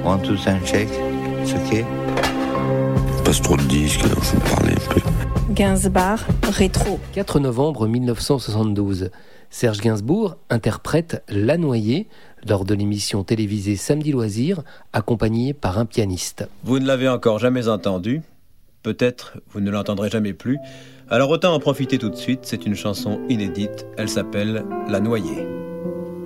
One, two, time, check. C'est ok. Passe trop de disques, il faut parler un peu. Gainsbourg, rétro. 4 novembre 1972. Serge Gainsbourg interprète La Noyée lors de l'émission télévisée Samedi Loisirs, accompagné par un pianiste. Vous ne l'avez encore jamais entendu. Peut-être vous ne l'entendrez jamais plus. Alors autant en profiter tout de suite. C'est une chanson inédite. Elle s'appelle La Noyée.